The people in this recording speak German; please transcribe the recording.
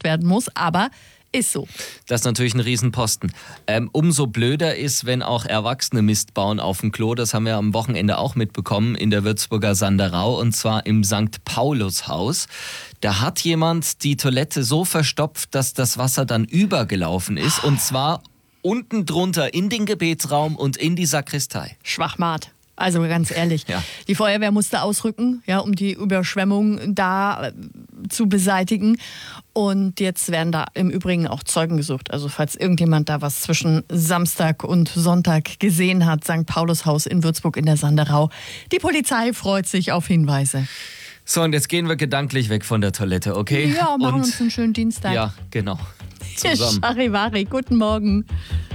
gemacht werden muss, aber ist so. Das ist natürlich ein Riesenposten. Umso blöder ist, wenn auch Erwachsene Mist bauen auf dem Klo. Das haben wir am Wochenende auch mitbekommen in der Würzburger Sanderau und zwar im St. Paulushaus. Da hat jemand die Toilette so verstopft, dass das Wasser dann übergelaufen ist und zwar unten drunter in den Gebetsraum und in die Sakristei. Schwachmat. Also ganz ehrlich, Ja. Die Feuerwehr musste ausrücken, ja, um die Überschwemmung da zu beseitigen. Und jetzt werden da im Übrigen auch Zeugen gesucht. Also falls irgendjemand da was zwischen Samstag und Sonntag gesehen hat, St. Paulushaus in Würzburg in der Sanderau. Die Polizei freut sich auf Hinweise. So, und jetzt gehen wir gedanklich weg von der Toilette, okay? Ja, machen und uns einen schönen Dienstag. ja, genau. Zusammen. Charivari, guten Morgen.